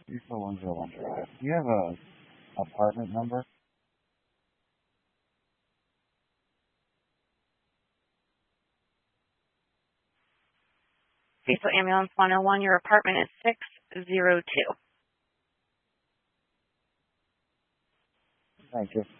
3410. Do you have a apartment number? Cecil Ambulance 101, your apartment is 602. Thank you.